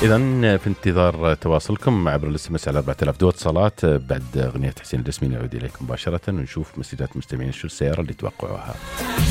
إذن في انتظار تواصلكم عبر الاس على 4000 دو اتصالات. بعد أغنية حسين الجسمي نعود إليكم مباشرة ونشوف مسجات مستمعين شو السيارة اللي توقعوها.